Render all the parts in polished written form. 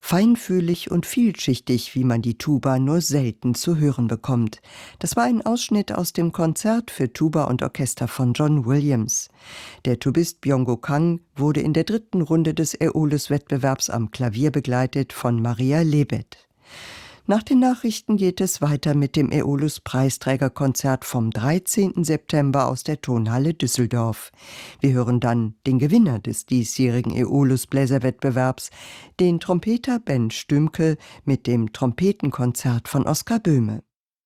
Feinfühlig und vielschichtig, wie man die Tuba nur selten zu hören bekommt. Das war ein Ausschnitt aus dem Konzert für Tuba und Orchester von John Williams. Der Tubist Byung-Go Kang wurde in der 3. Runde des Aeolus-Wettbewerbs am Klavier begleitet von Maria Lebet. Nach den Nachrichten geht es weiter mit dem Aeolus-Preisträgerkonzert vom 13. September aus der Tonhalle Düsseldorf. Wir hören dann den Gewinner des diesjährigen Aeolus-Bläserwettbewerbs, den Trompeter Ben Stümke mit dem Trompetenkonzert von Oskar Böhme.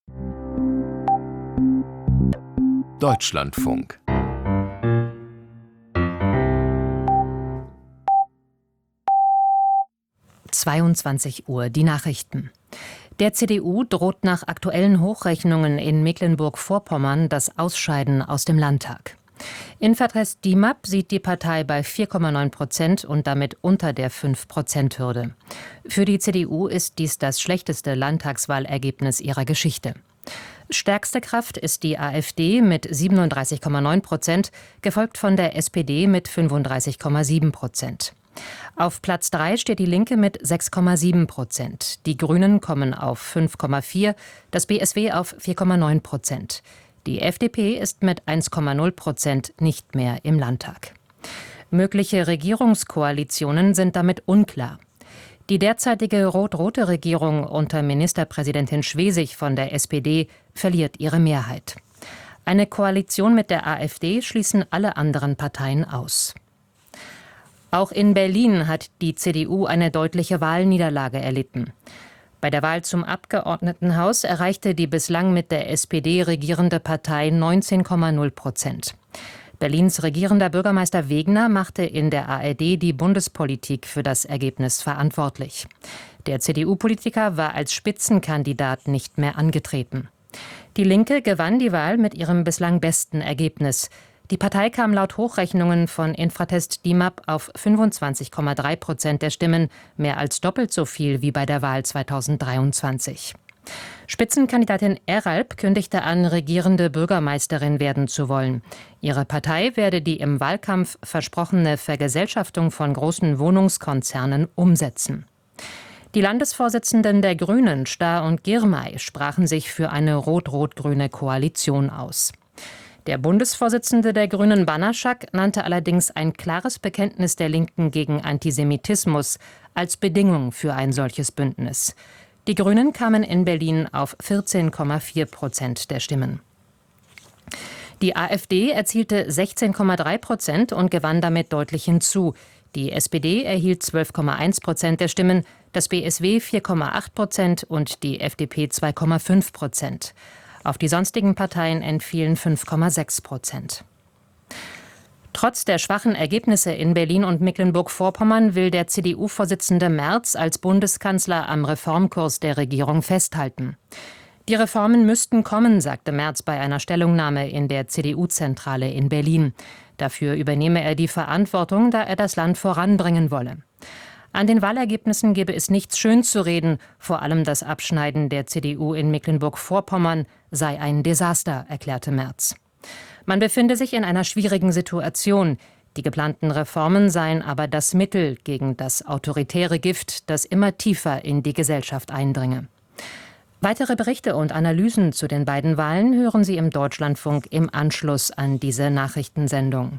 Deutschlandfunk. Uhr, die Nachrichten. Der CDU droht nach aktuellen Hochrechnungen in Mecklenburg-Vorpommern das Ausscheiden aus dem Landtag. Innenvertreter DIMAP sieht die Partei bei 4,9% und damit unter der 5%-Hürde. Für die CDU ist dies das schlechteste Landtagswahlergebnis ihrer Geschichte. Stärkste Kraft ist die AfD mit 37,9%, gefolgt von der SPD mit 35,7%. Auf Platz 3 steht die Linke mit 6,7%. Die Grünen kommen auf 5,4%, das BSW auf 4,9%. Die FDP ist mit 1,0% nicht mehr im Landtag. Mögliche Regierungskoalitionen sind damit unklar. Die derzeitige rot-rote Regierung unter Ministerpräsidentin Schwesig von der SPD verliert ihre Mehrheit. Eine Koalition mit der AfD schließen alle anderen Parteien aus. Auch in Berlin hat die CDU eine deutliche Wahlniederlage erlitten. Bei der Wahl zum Abgeordnetenhaus erreichte die bislang mit der SPD regierende Partei 19,0%. Berlins regierender Bürgermeister Wegner machte in der ARD die Bundespolitik für das Ergebnis verantwortlich. Der CDU-Politiker war als Spitzenkandidat nicht mehr angetreten. Die Linke gewann die Wahl mit ihrem bislang besten Ergebnis. Die Partei kam laut Hochrechnungen von Infratest DIMAP auf 25,3% der Stimmen, mehr als doppelt so viel wie bei der Wahl 2023. Spitzenkandidatin Eralp kündigte an, regierende Bürgermeisterin werden zu wollen. Ihre Partei werde die im Wahlkampf versprochene Vergesellschaftung von großen Wohnungskonzernen umsetzen. Die Landesvorsitzenden der Grünen, Stahr und Girmay, sprachen sich für eine rot-rot-grüne Koalition aus. Der Bundesvorsitzende der Grünen, Banaschak, nannte allerdings ein klares Bekenntnis der Linken gegen Antisemitismus als Bedingung für ein solches Bündnis. Die Grünen kamen in Berlin auf 14,4% der Stimmen. Die AfD erzielte 16,3% und gewann damit deutlich hinzu. Die SPD erhielt 12,1% der Stimmen, das BSW 4,8% und die FDP 2,5%. Auf die sonstigen Parteien entfielen 5,6%. Trotz der schwachen Ergebnisse in Berlin und Mecklenburg-Vorpommern will der CDU-Vorsitzende Merz als Bundeskanzler am Reformkurs der Regierung festhalten. Die Reformen müssten kommen, sagte Merz bei einer Stellungnahme in der CDU-Zentrale in Berlin. Dafür übernehme er die Verantwortung, da er das Land voranbringen wolle. An den Wahlergebnissen gebe es nichts schönzureden, vor allem das Abschneiden der CDU in Mecklenburg-Vorpommern sei ein Desaster, erklärte Merz. Man befinde sich in einer schwierigen Situation. Die geplanten Reformen seien aber das Mittel gegen das autoritäre Gift, das immer tiefer in die Gesellschaft eindringe. Weitere Berichte und Analysen zu den beiden Wahlen hören Sie im Deutschlandfunk im Anschluss an diese Nachrichtensendung.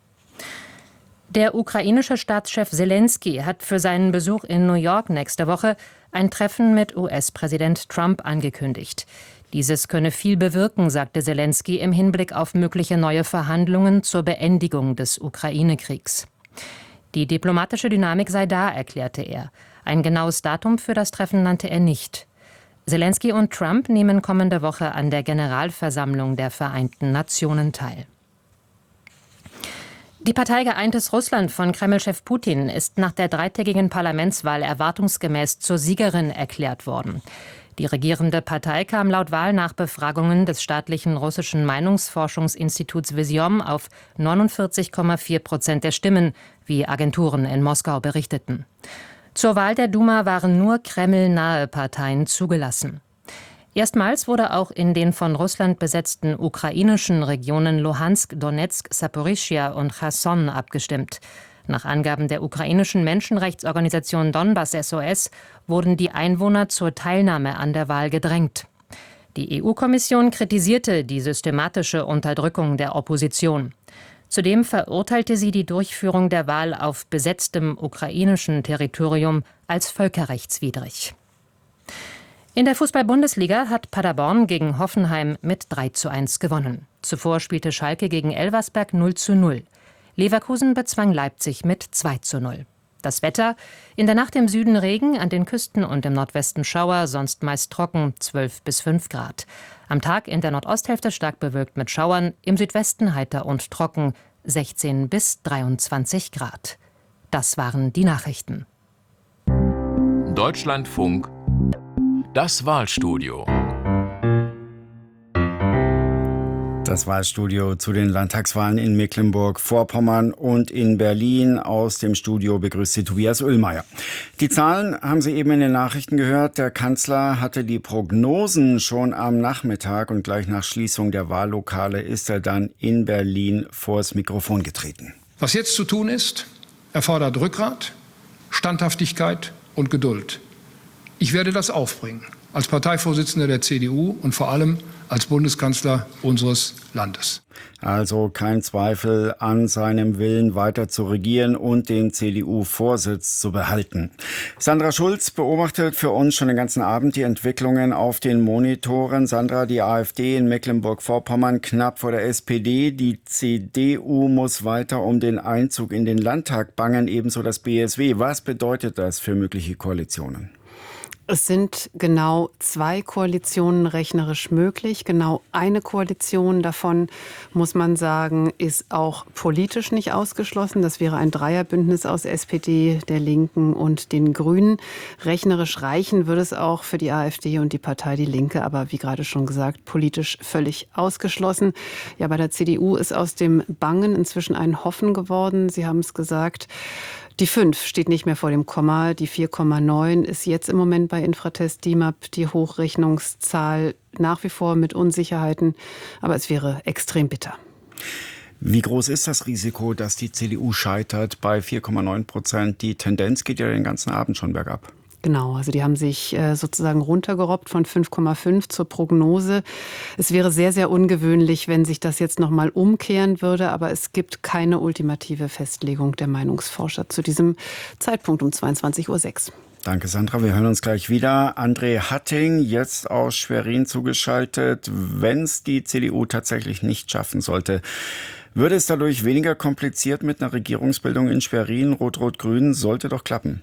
Der ukrainische Staatschef Selenskyj hat für seinen Besuch in New York nächste Woche ein Treffen mit US-Präsident Trump angekündigt. Dieses könne viel bewirken, sagte Selenskyj im Hinblick auf mögliche neue Verhandlungen zur Beendigung des Ukraine-Kriegs. Die diplomatische Dynamik sei da, erklärte er. Ein genaues Datum für das Treffen nannte er nicht. Selenskyj und Trump nehmen kommende Woche an der Generalversammlung der Vereinten Nationen teil. Die Partei Geeintes Russland von Kreml-Chef Putin ist nach der dreitägigen Parlamentswahl erwartungsgemäß zur Siegerin erklärt worden. Die regierende Partei kam laut Wahlnachbefragungen des staatlichen russischen Meinungsforschungsinstituts Visiom auf 49,4% der Stimmen, wie Agenturen in Moskau berichteten. Zur Wahl der Duma waren nur Kreml-nahe Parteien zugelassen. Erstmals wurde auch in den von Russland besetzten ukrainischen Regionen Luhansk, Donetsk, Saporischschja und Cherson abgestimmt. Nach Angaben der ukrainischen Menschenrechtsorganisation Donbass SOS wurden die Einwohner zur Teilnahme an der Wahl gedrängt. Die EU-Kommission kritisierte die systematische Unterdrückung der Opposition. Zudem verurteilte sie die Durchführung der Wahl auf besetztem ukrainischen Territorium als völkerrechtswidrig. In der Fußball-Bundesliga hat Paderborn gegen Hoffenheim mit 3:1 gewonnen. Zuvor spielte Schalke gegen Elversberg 0:0. Leverkusen bezwang Leipzig mit 2:0. Das Wetter: in der Nacht im Süden Regen, an den Küsten und im Nordwesten Schauer, sonst meist trocken, 12 bis 5 Grad. Am Tag in der Nordosthälfte stark bewölkt mit Schauern, im Südwesten heiter und trocken, 16 bis 23 Grad. Das waren die Nachrichten. Deutschlandfunk, das Wahlstudio. Das Wahlstudio zu den Landtagswahlen in Mecklenburg-Vorpommern und in Berlin. Aus dem Studio begrüßt Sie Tobias Oehlmeier. Die Zahlen haben Sie eben in den Nachrichten gehört. Der Kanzler hatte die Prognosen schon am Nachmittag und gleich nach Schließung der Wahllokale ist er dann in Berlin vors Mikrofon getreten. Was jetzt zu tun ist, erfordert Rückgrat, Standhaftigkeit und Geduld. Ich werde das aufbringen, als Parteivorsitzender der CDU und vor allem als Bundeskanzler unseres Landes. Also kein Zweifel an seinem Willen, weiter zu regieren und den CDU-Vorsitz zu behalten. Sandra Schulz beobachtet für uns schon den ganzen Abend die Entwicklungen auf den Monitoren. Sandra, die AfD in Mecklenburg-Vorpommern knapp vor der SPD. Die CDU muss weiter um den Einzug in den Landtag bangen, ebenso das BSW. Was bedeutet das für mögliche Koalitionen? Es sind genau 2 Koalitionen rechnerisch möglich. Genau eine Koalition davon, muss man sagen, ist auch politisch nicht ausgeschlossen. Das wäre ein Dreierbündnis aus SPD, der Linken und den Grünen. Rechnerisch reichen würde es auch für die AfD und die Partei Die Linke, aber wie gerade schon gesagt, politisch völlig ausgeschlossen. Ja, bei der CDU ist aus dem Bangen inzwischen ein Hoffen geworden. Sie haben es gesagt. Die 5 steht nicht mehr vor dem Komma. Die 4,9 ist jetzt im Moment bei Infratest DIMAP die Hochrechnungszahl, nach wie vor mit Unsicherheiten. Aber es wäre extrem bitter. Wie groß ist das Risiko, dass die CDU scheitert bei 4,9%? Die Tendenz geht ja den ganzen Abend schon bergab. Genau, also die haben sich sozusagen runtergerobbt von 5,5 zur Prognose. Es wäre sehr, sehr ungewöhnlich, wenn sich das jetzt nochmal umkehren würde, aber es gibt keine ultimative Festlegung der Meinungsforscher zu diesem Zeitpunkt um 22:06 Uhr. Danke, Sandra. Wir hören uns gleich wieder. André Hatting, jetzt aus Schwerin zugeschaltet. Wenn es die CDU tatsächlich nicht schaffen sollte, würde es dadurch weniger kompliziert mit einer Regierungsbildung in Schwerin? Rot-Rot-Grün sollte doch klappen.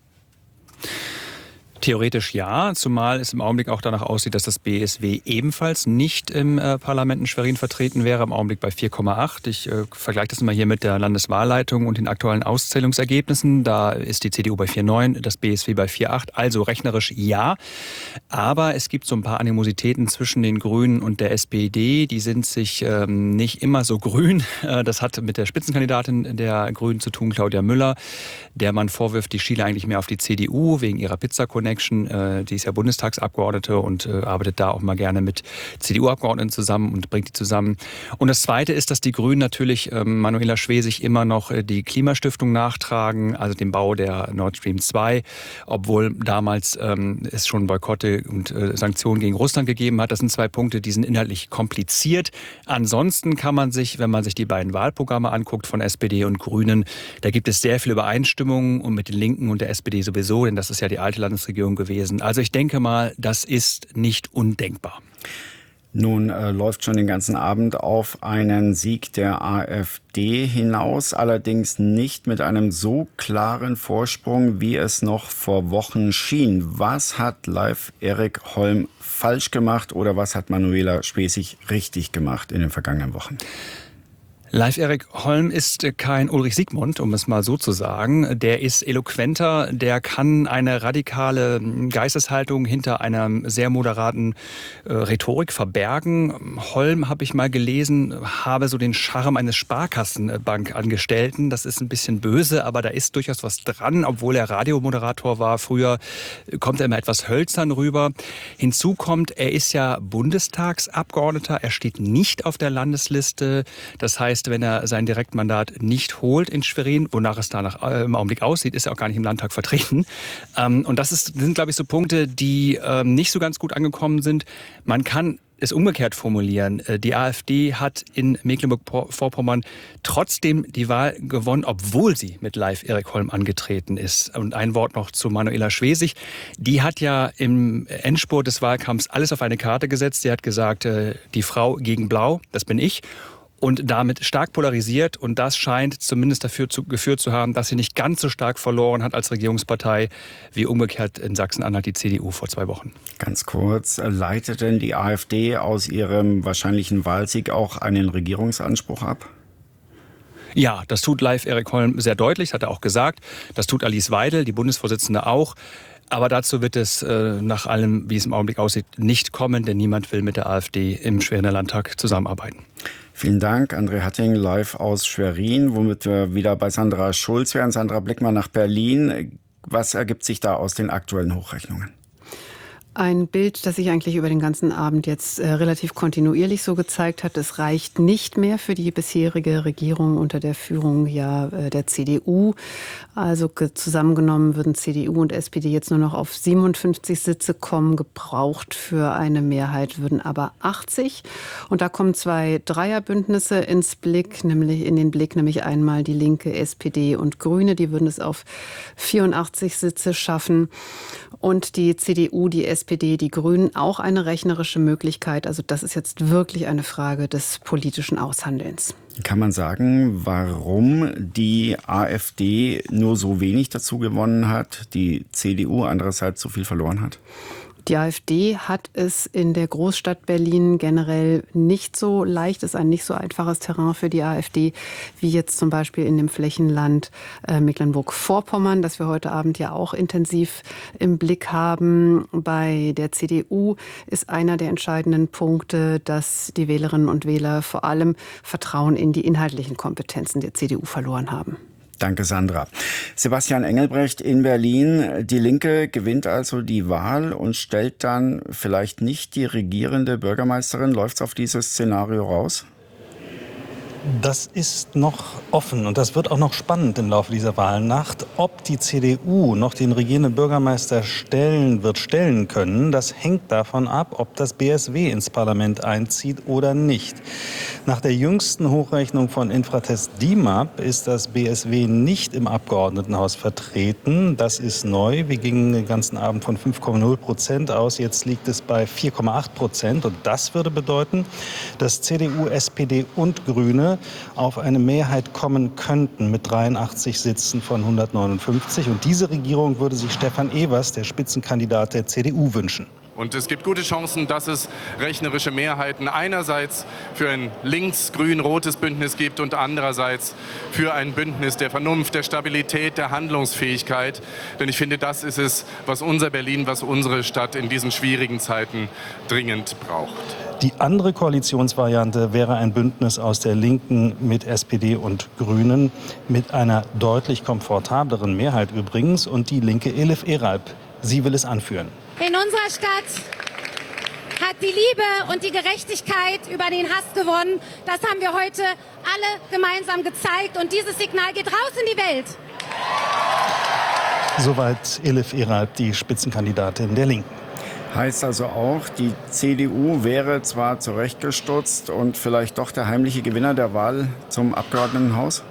Theoretisch ja, zumal es im Augenblick auch danach aussieht, dass das BSW ebenfalls nicht im Parlament in Schwerin vertreten wäre, im Augenblick bei 4,8. Ich vergleiche das mal hier mit der Landeswahlleitung und den aktuellen Auszählungsergebnissen. Da ist die CDU bei 4,9, das BSW bei 4,8, also rechnerisch ja. Aber es gibt so ein paar Animositäten zwischen den Grünen und der SPD. Die sind sich nicht immer so grün. Das hat mit der Spitzenkandidatin der Grünen zu tun, Claudia Müller, der man vorwirft, die schiele eigentlich mehr auf die CDU wegen ihrer Pizza-Connection. Die ist ja Bundestagsabgeordnete und arbeitet da auch mal gerne mit CDU-Abgeordneten zusammen und bringt die zusammen. Und das Zweite ist, dass die Grünen natürlich Manuela Schwesig immer noch die Klimastiftung nachtragen, also den Bau der Nord Stream 2, obwohl damals es schon Boykotte und Sanktionen gegen Russland gegeben hat. Das sind 2 Punkte, die sind inhaltlich kompliziert. Ansonsten kann man sich, wenn man sich die beiden Wahlprogramme anguckt von SPD und Grünen, da gibt es sehr viel Übereinstimmung und mit den Linken und der SPD sowieso, denn das ist ja die alte Landesregierung gewesen. Also ich denke mal, das ist nicht undenkbar. Nun läuft schon den ganzen Abend auf einen Sieg der AfD hinaus, allerdings nicht mit einem so klaren Vorsprung, wie es noch vor Wochen schien. Was hat Leif Erik Holm falsch gemacht oder was hat Manuela Schwesig richtig gemacht in den vergangenen Wochen? Leif Erik Holm ist kein Ulrich Siegmund, um es mal so zu sagen. Der ist eloquenter, der kann eine radikale Geisteshaltung hinter einer sehr moderaten Rhetorik verbergen. Holm, habe ich mal gelesen, habe so den Charme eines Sparkassenbankangestellten. Das ist ein bisschen böse, aber da ist durchaus was dran. Obwohl er Radiomoderator war früher, kommt er immer etwas hölzern rüber. Hinzu kommt, er ist ja Bundestagsabgeordneter. Er steht nicht auf der Landesliste. Das heißt, selbst wenn er sein Direktmandat nicht holt in Schwerin, wonach es danach im Augenblick aussieht, ist er auch gar nicht im Landtag vertreten. Und das sind, glaube ich, so Punkte, die nicht so ganz gut angekommen sind. Man kann es umgekehrt formulieren. Die AfD hat in Mecklenburg-Vorpommern trotzdem die Wahl gewonnen, obwohl sie mit Leif Erik Holm angetreten ist. Und ein Wort noch zu Manuela Schwesig. Die hat ja im Endspurt des Wahlkampfs alles auf eine Karte gesetzt. Sie hat gesagt, die Frau gegen Blau, das bin ich. Und damit stark polarisiert. Und das scheint zumindest dafür geführt zu haben, dass sie nicht ganz so stark verloren hat als Regierungspartei wie umgekehrt in Sachsen-Anhalt die CDU vor 2 Wochen. Ganz kurz, leitet denn die AfD aus ihrem wahrscheinlichen Wahlsieg auch einen Regierungsanspruch ab? Ja, das tut Leif Erik Holm sehr deutlich, hat er auch gesagt. Das tut Alice Weidel, die Bundesvorsitzende, auch. Aber dazu wird es nach allem, wie es im Augenblick aussieht, nicht kommen, denn niemand will mit der AfD im Schweriner Landtag zusammenarbeiten. Vielen Dank, André Hatting, live aus Schwerin, womit wir wieder bei Sandra Schulz wären. Sandra, blick mal nach Berlin. Was ergibt sich da aus den aktuellen Hochrechnungen? Ein Bild, das sich eigentlich über den ganzen Abend jetzt relativ kontinuierlich so gezeigt hat. Es reicht nicht mehr für die bisherige Regierung unter der Führung der CDU. Also zusammengenommen würden CDU und SPD jetzt nur noch auf 57 Sitze kommen. Gebraucht für eine Mehrheit würden aber 80. Und da kommen 2 Dreierbündnisse in den Blick, nämlich einmal die Linke, SPD und Grüne. Die würden es auf 84 Sitze schaffen. Und die CDU, die SPD, die Grünen auch eine rechnerische Möglichkeit. Also das ist jetzt wirklich eine Frage des politischen Aushandelns. Kann man sagen, warum die AfD nur so wenig dazu gewonnen hat, die CDU andererseits so viel verloren hat? Die AfD hat es in der Großstadt Berlin generell nicht so leicht, ist ein nicht so einfaches Terrain für die AfD, wie jetzt zum Beispiel in dem Flächenland Mecklenburg-Vorpommern, das wir heute Abend ja auch intensiv im Blick haben. Bei der CDU ist einer der entscheidenden Punkte, dass die Wählerinnen und Wähler vor allem Vertrauen in die inhaltlichen Kompetenzen der CDU verloren haben. Danke, Sandra. Sebastian Engelbrecht in Berlin. Die Linke gewinnt also die Wahl und stellt dann vielleicht nicht die regierende Bürgermeisterin. Läuft es auf dieses Szenario raus? Das ist noch offen und das wird auch noch spannend im Laufe dieser Wahlnacht. Ob die CDU noch den regierenden Bürgermeister stellen können, das hängt davon ab, ob das BSW ins Parlament einzieht oder nicht. Nach der jüngsten Hochrechnung von Infratest DIMAP ist das BSW nicht im Abgeordnetenhaus vertreten. Das ist neu. Wir gingen den ganzen Abend von 5,0% aus. Jetzt liegt es bei 4,8%. Und das würde bedeuten, dass CDU, SPD und Grüne auf eine Mehrheit kommen könnten mit 83 Sitzen von 159. Und diese Regierung würde sich Stefan Evers, der Spitzenkandidat der CDU, wünschen. Und es gibt gute Chancen, dass es rechnerische Mehrheiten einerseits für ein links-grün-rotes Bündnis gibt und andererseits für ein Bündnis der Vernunft, der Stabilität, der Handlungsfähigkeit. Denn ich finde, das ist es, was unser Berlin, was unsere Stadt in diesen schwierigen Zeiten dringend braucht. Die andere Koalitionsvariante wäre ein Bündnis aus der Linken mit SPD und Grünen mit einer deutlich komfortableren Mehrheit übrigens. Und die Linke Elif Eralp, sie will es anführen. In unserer Stadt hat die Liebe und die Gerechtigkeit über den Hass gewonnen. Das haben wir heute alle gemeinsam gezeigt. Und dieses Signal geht raus in die Welt. Soweit Elif Eralp, die Spitzenkandidatin der Linken. Heißt also auch, die CDU wäre zwar zurechtgestutzt und vielleicht doch der heimliche Gewinner der Wahl zum Abgeordnetenhaus?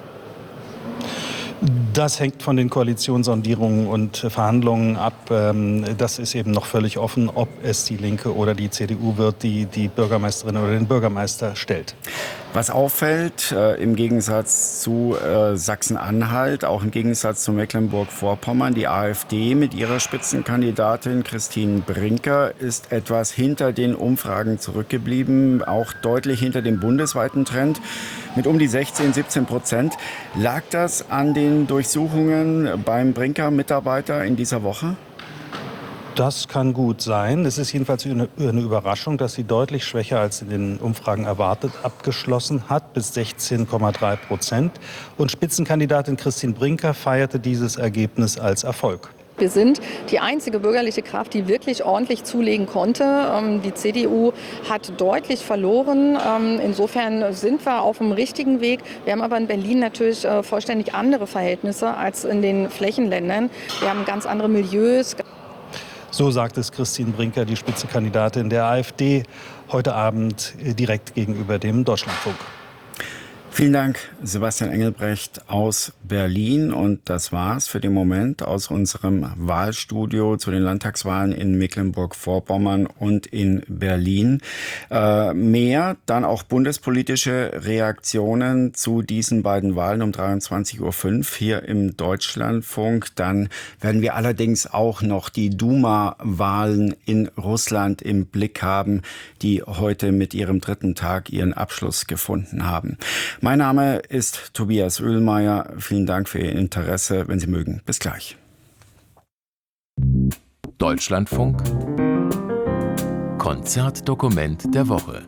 Das hängt von den Koalitionssondierungen und Verhandlungen ab. Das ist eben noch völlig offen, ob es die Linke oder die CDU wird, die die Bürgermeisterin oder den Bürgermeister stellt. Was auffällt, im Gegensatz zu Sachsen-Anhalt, auch im Gegensatz zu Mecklenburg-Vorpommern, die AfD mit ihrer Spitzenkandidatin Christine Brinker ist etwas hinter den Umfragen zurückgeblieben, auch deutlich hinter dem bundesweiten Trend mit um die 16-17%. Lag das an den Durchsuchungen beim Brinker-Mitarbeiter in dieser Woche? Das kann gut sein. Es ist jedenfalls eine Überraschung, dass sie deutlich schwächer als in den Umfragen erwartet abgeschlossen hat, bis 16,3%. Und Spitzenkandidatin Christine Brinker feierte dieses Ergebnis als Erfolg. Wir sind die einzige bürgerliche Kraft, die wirklich ordentlich zulegen konnte. Die CDU hat deutlich verloren. Insofern sind wir auf dem richtigen Weg. Wir haben aber in Berlin natürlich vollständig andere Verhältnisse als in den Flächenländern. Wir haben ganz andere Milieus. So sagt es Christine Brinker, die Spitzenkandidatin der AfD, heute Abend direkt gegenüber dem Deutschlandfunk. Vielen Dank, Sebastian Engelbrecht aus Berlin. Und das war's für den Moment aus unserem Wahlstudio zu den Landtagswahlen in Mecklenburg-Vorpommern und in Berlin. Mehr dann auch bundespolitische Reaktionen zu diesen beiden Wahlen um 23:05 Uhr hier im Deutschlandfunk. Dann werden wir allerdings auch noch die Duma-Wahlen in Russland im Blick haben, die heute mit ihrem 3. Tag ihren Abschluss gefunden haben. Mein Name ist Tobias Oehlmeier. Vielen Dank für Ihr Interesse. Wenn Sie mögen, bis gleich. Deutschlandfunk Konzertdokument der Woche.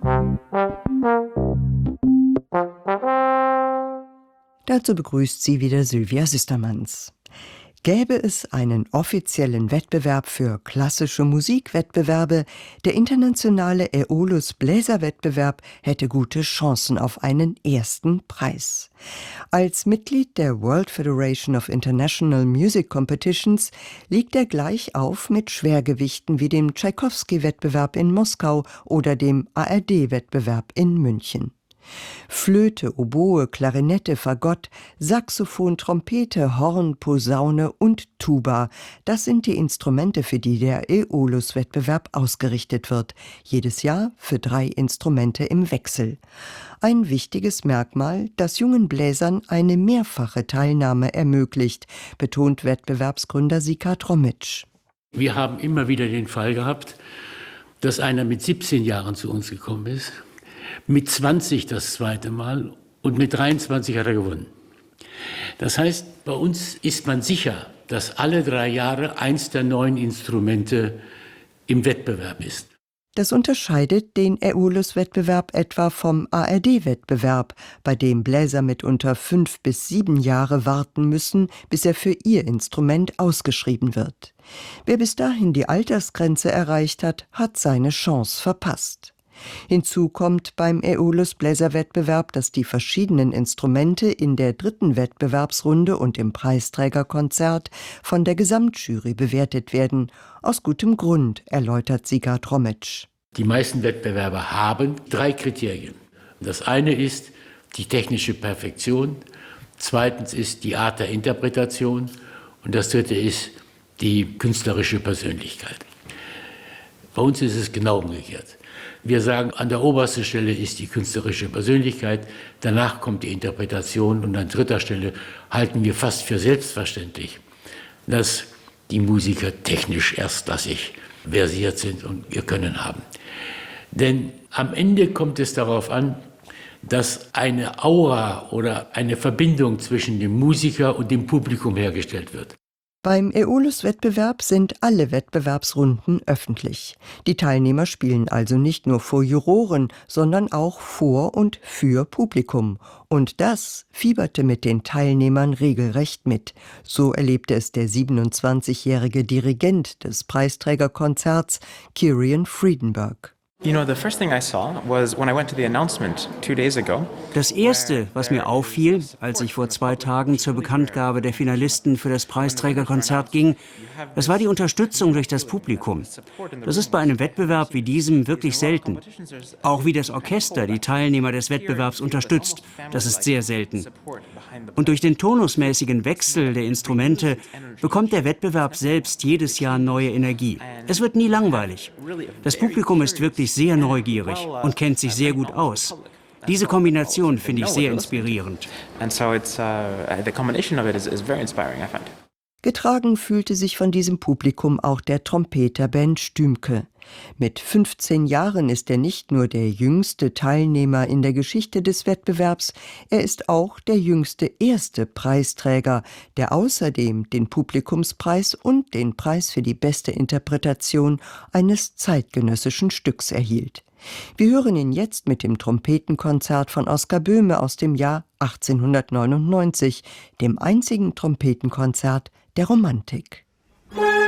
Dazu begrüßt Sie wieder Sylvia Sistermanns. Gäbe es einen offiziellen Wettbewerb für klassische Musikwettbewerbe, der internationale Aeolus Bläserwettbewerb hätte gute Chancen auf einen ersten Preis. Als Mitglied der World Federation of International Music Competitions liegt er gleich auf mit Schwergewichten wie dem Tschaikowski-Wettbewerb in Moskau oder dem ARD-Wettbewerb in München. Flöte, Oboe, Klarinette, Fagott, Saxophon, Trompete, Horn, Posaune und Tuba. Das sind die Instrumente, für die der Aeolus-Wettbewerb ausgerichtet wird. Jedes Jahr für 3 Instrumente im Wechsel. Ein wichtiges Merkmal, das jungen Bläsern eine mehrfache Teilnahme ermöglicht, betont Wettbewerbsgründer Sika Tromitsch. Wir haben immer wieder den Fall gehabt, dass einer mit 17 Jahren zu uns gekommen ist, mit 20 das zweite Mal und mit 23 hat er gewonnen. Das heißt, bei uns ist man sicher, dass alle 3 Jahre eins der neuen Instrumente im Wettbewerb ist. Das unterscheidet den Aeolus-Wettbewerb etwa vom ARD-Wettbewerb, bei dem Bläser mitunter 5 bis 7 Jahre warten müssen, bis er für ihr Instrument ausgeschrieben wird. Wer bis dahin die Altersgrenze erreicht hat, hat seine Chance verpasst. Hinzu kommt beim Aeolus-Bläserwettbewerb, dass die verschiedenen Instrumente in der 3. Wettbewerbsrunde und im Preisträgerkonzert von der Gesamtjury bewertet werden. Aus gutem Grund, erläutert Sika Tromitsch. Die meisten Wettbewerbe haben 3 Kriterien. Das eine ist die technische Perfektion, zweitens ist die Art der Interpretation und das dritte ist die künstlerische Persönlichkeit. Bei uns ist es genau umgekehrt. Wir sagen, an der obersten Stelle ist die künstlerische Persönlichkeit, danach kommt die Interpretation und an 3. Stelle halten wir fast für selbstverständlich, dass die Musiker technisch erstklassig versiert sind und ihr Können haben. Denn am Ende kommt es darauf an, dass eine Aura oder eine Verbindung zwischen dem Musiker und dem Publikum hergestellt wird. Beim Aeolus-Wettbewerb sind alle Wettbewerbsrunden öffentlich. Die Teilnehmer spielen also nicht nur vor Juroren, sondern auch vor und für Publikum. Und das fieberte mit den Teilnehmern regelrecht mit. So erlebte es der 27-jährige Dirigent des Preisträgerkonzerts, Kieran Friedenberg. Das Erste, was mir auffiel, als ich vor 2 Tagen zur Bekanntgabe der Finalisten für das Preisträgerkonzert ging, das war die Unterstützung durch das Publikum. Das ist bei einem Wettbewerb wie diesem wirklich selten. Auch wie das Orchester die Teilnehmer des Wettbewerbs unterstützt, das ist sehr selten. Und durch den tonusmäßigen Wechsel der Instrumente bekommt der Wettbewerb selbst jedes Jahr neue Energie. Es wird nie langweilig. Das Publikum ist wirklich sehr neugierig und kennt sich sehr gut aus. Diese Kombination finde ich sehr inspirierend. Getragen fühlte sich von diesem Publikum auch der Trompeter Ben Stümke. Mit 15 Jahren ist er nicht nur der jüngste Teilnehmer in der Geschichte des Wettbewerbs, er ist auch der jüngste erste Preisträger, der außerdem den Publikumspreis und den Preis für die beste Interpretation eines zeitgenössischen Stücks erhielt. Wir hören ihn jetzt mit dem Trompetenkonzert von Oskar Böhme aus dem Jahr 1899, dem einzigen Trompetenkonzert der Romantik.